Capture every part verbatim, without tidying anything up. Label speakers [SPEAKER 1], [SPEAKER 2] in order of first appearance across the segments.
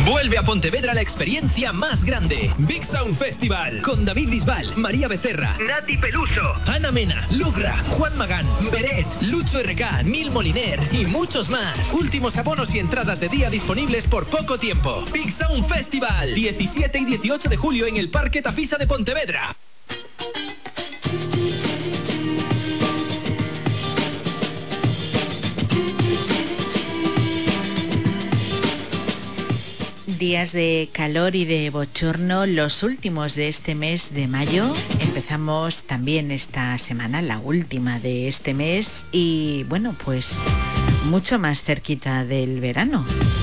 [SPEAKER 1] Vuelve a Pontevedra la experiencia más grande. Big Sound Festival. Con David Bisbal, María Becerra, Nati Peluso, Ana Mena, Lugra, Juan Magán, Beret, Lucho R K, Neil Moliner y muchos más. Últimos abonos y entradas de día disponibles por poco tiempo. Big Sound Festival. diecisiete y dieciocho de julio en el Parque Tafisa de Pontevedra.
[SPEAKER 2] Días de calor y de bochorno, los últimos de este mes de mayo. Empezamos también esta semana, la última de este mes, y bueno, pues mucho más cerquita del verano.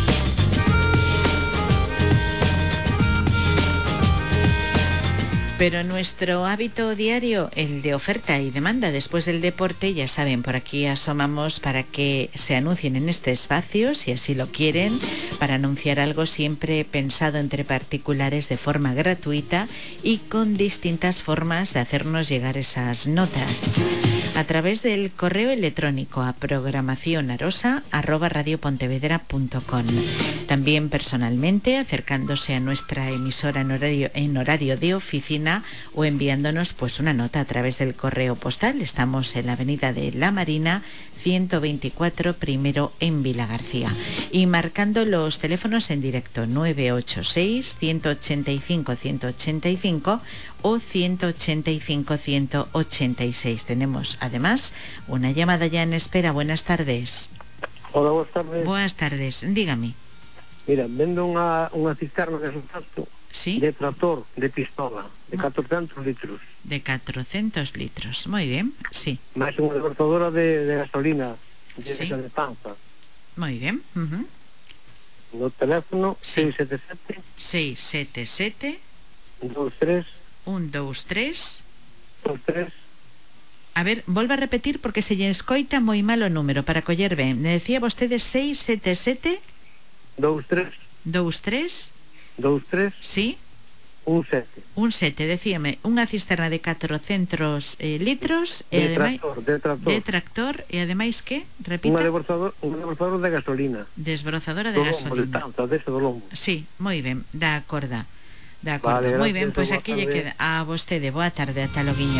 [SPEAKER 2] Pero nuestro hábito diario, el de oferta y demanda después del deporte, ya saben, por aquí asomamos para que se anuncien en este espacio, si así lo quieren, para anunciar algo siempre pensado entre particulares de forma gratuita y con distintas formas de hacernos llegar esas notas. A través del correo electrónico a programación arosa arroba radiopontevedra punto com. También personalmente acercándose a nuestra emisora en horario, en horario de oficina, o enviándonos pues una nota a través del correo postal. Estamos en la avenida de La Marina ciento veinticuatro, primero en Vilagarcía, y marcando los teléfonos en directo nueve ocho seis, uno ocho cinco, uno ocho cinco o ciento ochenta y cinco, ciento ochenta y seis. Tenemos además una llamada ya en espera. Buenas tardes.
[SPEAKER 3] Hola, buenas tardes.
[SPEAKER 2] Buenas tardes, dígame.
[SPEAKER 3] Mira, vendo unha, unha cisterna de sulfato,
[SPEAKER 2] ¿sí?
[SPEAKER 3] De tractor, de pistola, de catorcentos litros.
[SPEAKER 2] De cuatrocientos litros, muy bien, sí.
[SPEAKER 3] Máis unha desbrozadora de, de gasolina, de,
[SPEAKER 2] sí.
[SPEAKER 3] de panza.
[SPEAKER 2] Muy bien. Uh-huh.
[SPEAKER 3] No teléfono,
[SPEAKER 2] sí.
[SPEAKER 3] seis sete sete
[SPEAKER 2] seis sete sete
[SPEAKER 3] dos tres
[SPEAKER 2] uno dos tres
[SPEAKER 3] dos tres.
[SPEAKER 2] A ver, volva a repetir porque se lle escoita moi mal o número para coller ben. Me decía vostede seis sete sete
[SPEAKER 3] dos tres
[SPEAKER 2] dos tres
[SPEAKER 3] dos tres.
[SPEAKER 2] Sí.
[SPEAKER 3] Un sete.
[SPEAKER 2] Un sete, decíame, unha cisterna de catrocentos eh, litros
[SPEAKER 3] de,
[SPEAKER 2] e ademais,
[SPEAKER 3] tractor, de tractor,
[SPEAKER 2] de tractor, e ademais que, repita,
[SPEAKER 3] unha desbrozadora, unha desbrozadora de gasolina,
[SPEAKER 2] desbrozadora de
[SPEAKER 3] do
[SPEAKER 2] gasolina,
[SPEAKER 3] lombo, de tanto, de ese do lombo.
[SPEAKER 2] Sí, moi ben, de acorda, de acordo,
[SPEAKER 3] Vale,
[SPEAKER 2] moi ben, pois pues aquí lle
[SPEAKER 3] tarde.
[SPEAKER 2] queda a vostede, boa tarde, ata loguiño.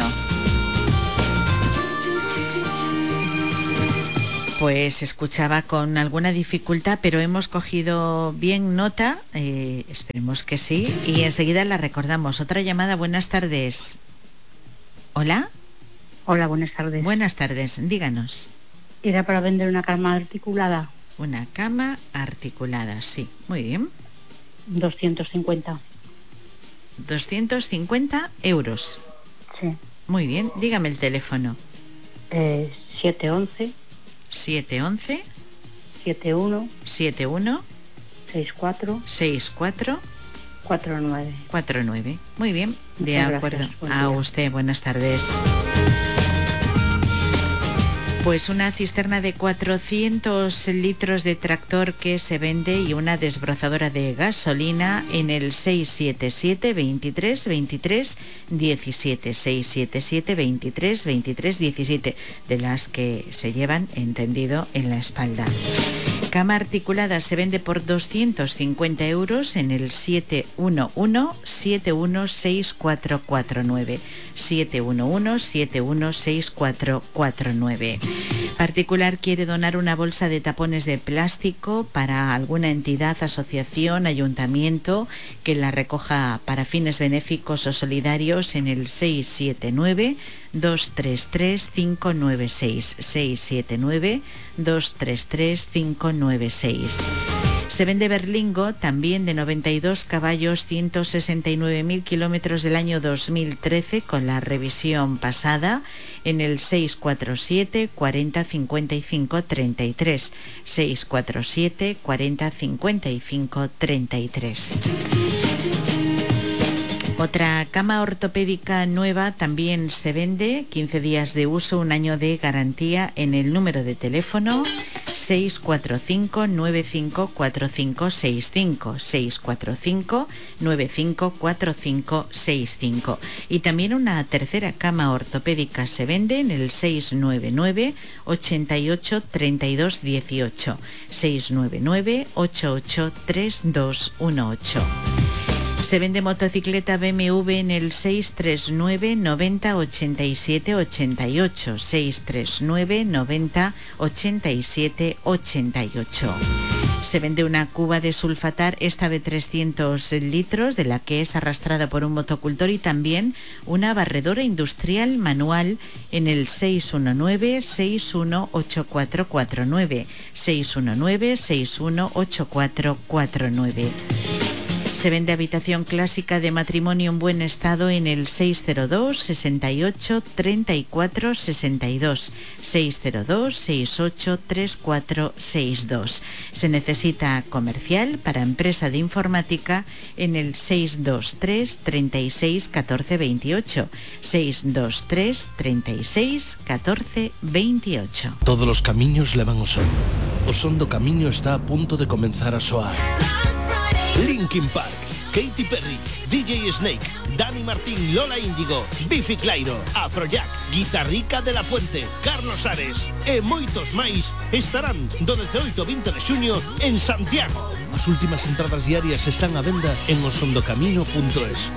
[SPEAKER 2] Pues escuchaba con alguna dificultad, pero hemos cogido bien nota, eh, esperemos que sí, y enseguida la recordamos. Otra llamada, buenas tardes. ¿Hola?
[SPEAKER 4] Hola, buenas tardes.
[SPEAKER 2] Buenas tardes, díganos.
[SPEAKER 4] Era para vender una cama articulada.
[SPEAKER 2] Una cama articulada, sí, muy bien.
[SPEAKER 4] doscientos cincuenta.
[SPEAKER 2] doscientos cincuenta euros.
[SPEAKER 4] Sí.
[SPEAKER 2] Muy bien, dígame el teléfono.
[SPEAKER 4] Eh, siete once.
[SPEAKER 2] siete once.
[SPEAKER 4] siete uno.
[SPEAKER 2] siete uno.
[SPEAKER 4] sesenta y cuatro.
[SPEAKER 2] sesenta y cuatro.
[SPEAKER 4] cuarenta y nueve.
[SPEAKER 2] cuarenta y nueve. Muy bien, de
[SPEAKER 4] Muchas
[SPEAKER 2] acuerdo.
[SPEAKER 4] Gracias,
[SPEAKER 2] a usted, buenas tardes. Pues una cisterna de cuatrocientos litros de tractor que se vende y una desbrozadora de gasolina en el seis siete siete, veintitrés, veintitrés, diecisiete. seis siete siete, veintitrés, veintitrés, diecisiete, de las que se llevan entendido en la espalda. Cama articulada se vende por doscientos cincuenta euros en el siete uno uno, siete uno seis cuatro cuatro nueve. siete uno uno, siete uno seis cuatro cuatro nueve. Particular quiere donar una bolsa de tapones de plástico para alguna entidad, asociación, ayuntamiento que la recoja para fines benéficos o solidarios en el seis siete nueve, dos tres tres, cinco nueve seis. seis siete nueve, dos tres tres, cinco nueve seis. Se vende berlingo también de noventa y dos caballos, ciento sesenta y nueve mil kilómetros del año dos mil trece con la revisión pasada en el seis cuatro siete, cuarenta, cincuenta y cinco, treinta y tres. seis cuatro siete, cuarenta, cincuenta y cinco, treinta y tres. Otra cama ortopédica nueva también se vende, quince días de uso, un año de garantía en el número de teléfono seis cuatro cinco nueve cinco cuatro cinco seis cinco, seis cuatro cinco nueve cinco cuatro cinco seis cinco. Y también una tercera cama ortopédica se vende en el seis nueve nueve ocho ocho tres dos uno ocho, seis nueve nueve ocho ocho tres dos uno ocho. Se vende motocicleta B M W en el seis tres nueve noventa ochenta y siete ochenta y ocho, seis tres nueve noventa ochenta y siete ochenta y ocho. Se vende una cuba de sulfatar, esta de trescientos litros, de la que es arrastrada por un motocultor, y también una barredora industrial manual en el seis uno nueve seis uno ocho cuatro cuatro nueve, seis uno nueve seis uno ocho cuatro cuatro nueve. Se vende habitación clásica de matrimonio en buen estado en el seis cero dos sesenta y ocho treinta y cuatro sesenta y dos, seis cero dos sesenta y ocho treinta y cuatro sesenta y dos. Se necesita comercial para empresa de informática en el seis dos tres treinta y seis catorce veintiocho, seis dos tres treinta y seis catorce veintiocho.
[SPEAKER 5] Todos los camiños levan ao son. O son do camiño está a punto de comenzar a soar. Linkin Park, Katy Perry, D J Snake, Dani Martín, Lola Índigo, Biffy Clyro, Afrojack, Guitarrica de la Fuente, Carlos Ares e moitos máis estarán do dezenoito ao vinte de xuño en Santiago. As últimas entradas diarias están á venda en osondocamino punto es.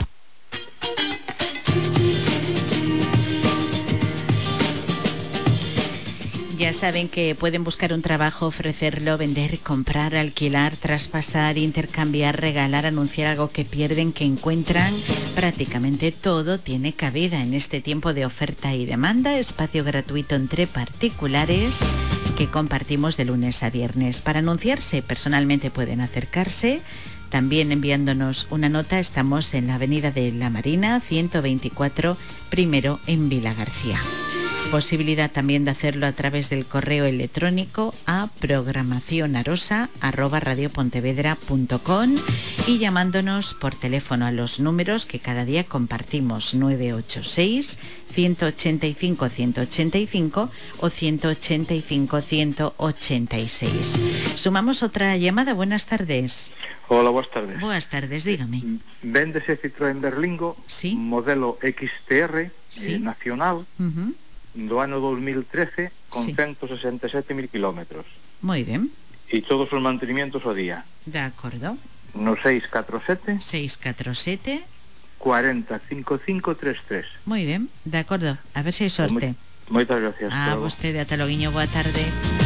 [SPEAKER 2] Ya saben que pueden buscar un trabajo, ofrecerlo, vender, comprar, alquilar, traspasar, intercambiar, regalar, anunciar algo que pierden, que encuentran. Prácticamente todo tiene cabida en este tiempo de oferta y demanda. Espacio gratuito entre particulares que compartimos de lunes a viernes. Para anunciarse personalmente pueden acercarse. También enviándonos una nota. Estamos en la avenida de La Marina, ciento veinticuatro, primero en Vilagarcía. Posibilidad también de hacerlo a través del correo electrónico a programacionarosa arroba radiopontevedra punto com y llamándonos por teléfono a los números que cada día compartimos: nueve ocho seis uno ocho cinco uno ocho cinco o uno ocho cinco uno ocho seis. Sumamos otra llamada. Buenas tardes.
[SPEAKER 3] Hola, buenas tardes.
[SPEAKER 2] Buenas tardes, dígame.
[SPEAKER 3] Véndese Citroën Berlingo,
[SPEAKER 2] ¿sí?
[SPEAKER 3] Modelo X T R,
[SPEAKER 2] ¿sí?
[SPEAKER 3] eh, nacional, uh-huh. do ano dos mil trece, con sí. ciento sesenta y siete mil kilómetros.
[SPEAKER 2] Muy bien.
[SPEAKER 3] Y todos os mantenimientos ao día.
[SPEAKER 2] De acuerdo.
[SPEAKER 3] No seis cuatro siete
[SPEAKER 2] seis cuatro siete
[SPEAKER 3] cuarenta cinco cinco treinta y tres.
[SPEAKER 2] Muy bien, de acuerdo. A ver si hay sorte.
[SPEAKER 3] Muy, moitas gracias.
[SPEAKER 2] A vostede, ata loguiño, boa tarde.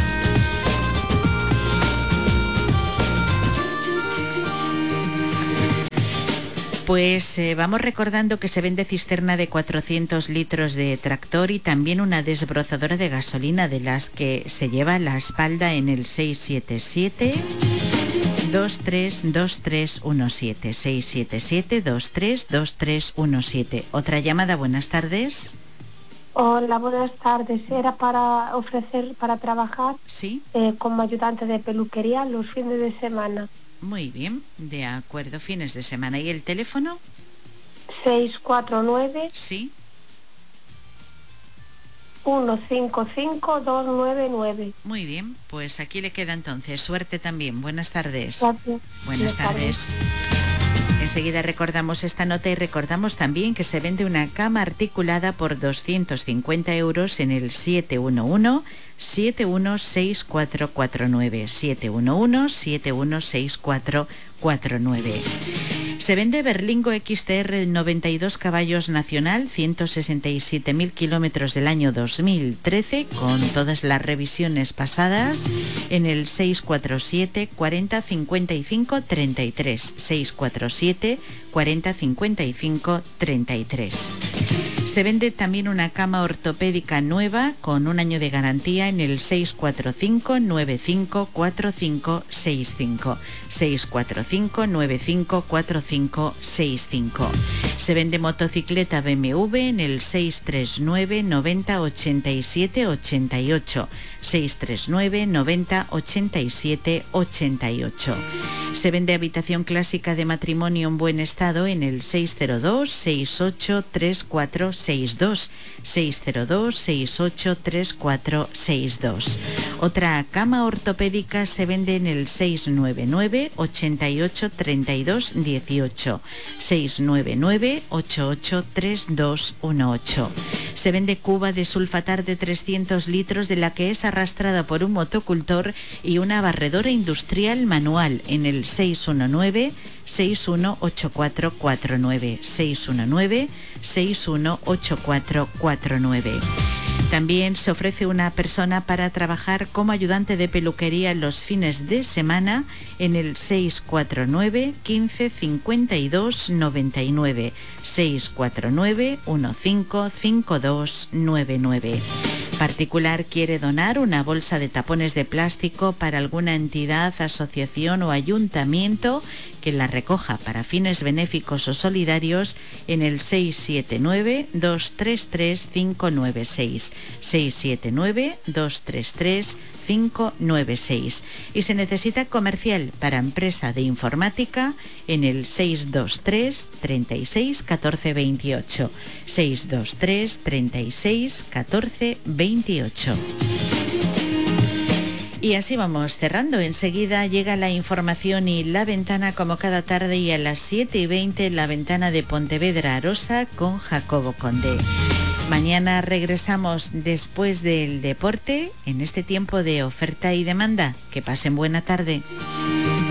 [SPEAKER 2] Pues eh, vamos recordando que se vende cisterna de cuatrocientos litros de tractor y también una desbrozadora de gasolina, de las que se lleva la espalda en el seis siete siete dos tres dos tres uno siete, seis siete siete dos tres dos tres uno siete. Otra llamada. Buenas tardes.
[SPEAKER 6] Hola, buenas tardes. Era para ofrecer, para trabajar
[SPEAKER 2] ¿sí?
[SPEAKER 6] eh, como ayudante de peluquería los fines de semana.
[SPEAKER 2] Muy bien, de acuerdo, fines de semana. ¿Y el teléfono?
[SPEAKER 6] seis cuatro nueve
[SPEAKER 2] sí
[SPEAKER 6] uno cinco cinco dos nueve nueve.
[SPEAKER 2] Muy bien, pues aquí le queda entonces. Suerte también. Buenas tardes.
[SPEAKER 6] Gracias.
[SPEAKER 2] Buenas,
[SPEAKER 6] Buenas
[SPEAKER 2] tardes. tardes. Enseguida recordamos esta nota y recordamos también que se vende una cama articulada por doscientos cincuenta euros en el siete uno uno siete uno seis cuatro cuatro nueve, siete uno uno siete uno seis cuatro cuatro nueve. Se vende Berlingo X T R noventa y dos caballos nacional, ciento sesenta y siete mil kilómetros del año dos mil trece, con todas las revisiones pasadas, en el seis cuatro siete cuarenta cincuenta y cinco treinta y tres, seis cuatro siete cuarenta cincuenta y cinco treinta y tres. Se vende también una cama ortopédica nueva con un año de garantía en el seis cuatro cinco nueve cinco cuatro cinco seis cinco, seis cuatro cinco nueve cinco cuatro cinco seis cinco. Se vende motocicleta B M W en el seis tres nueve noventa ochenta y siete ochenta y ocho, seis tres nueve noventa ochenta y siete ochenta y ocho. Se vende habitación clásica de matrimonio en buen estado en el seis cero dos seis ocho tres cuatro seis dos, seis cero dos seis ocho tres cuatro seis dos. Otra cama ortopédica se vende en el seis nueve nueve ochenta y ocho treinta y dos dieciocho, seis nueve nueve ocho ocho tres dos uno ocho. Se vende cuba de sulfatar de trescientos litros de la que es arrastrada por un motocultor y una barredora industrial manual en el seis uno nueve seis uno ocho cuatro cuatro nueve, seis uno nueve seis uno ocho cuatro cuatro nueve. También se ofrece una persona para trabajar como ayudante de peluquería los fines de semana en el seis cuatro nueve quince cincuenta y dos noventa y nueve, seis cuatro nueve uno cinco cinco dos nueve nueve. Particular quiere donar una bolsa de tapones de plástico para alguna entidad, asociación o ayuntamiento que la recoja para fines benéficos o solidarios en el seis siete nueve dos tres tres cinco nueve seis, seis siete nueve dos tres tres cinco nueve seis. Y se necesita comercial para empresa de informática en el seis dos tres treinta y seis catorce veintiocho, seis dos tres treinta y seis catorce veintiocho. Y así vamos cerrando. Enseguida llega la información y la ventana como cada tarde, y a las siete y veinte la ventana de Pontevedra Arosa con Jacobo Conde. Mañana regresamos después del deporte en este tiempo de oferta y demanda. Que pasen buena tarde.